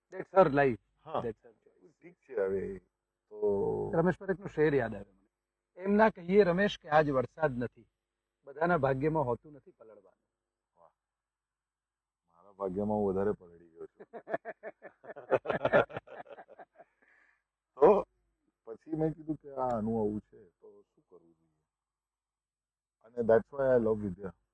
That's her life, હા that's Har choice. ઠીક છે હવે તો રમેશ પરેખનું શેર યાદ આવે મને. એમ ના કહીએ રમેશ કે આજ વરસાદ નથી, બધાના ભાગ્યમાં હોતું નથી પલળવાનું. વાહ, મારા ભાગ્યમાં હું વધારે પલળી ગયો છું. તો પછી મેં કીધું કે આ આનું આવું છે તો શું કરવું જોઈએ, અને that's why I love Vidya.